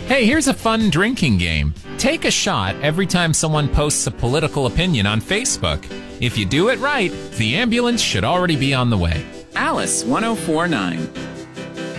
Hey, here's a fun drinking game. Take a shot every time someone posts a political opinion on Facebook. If you do it right, the ambulance should already be on the way. Alice 1049.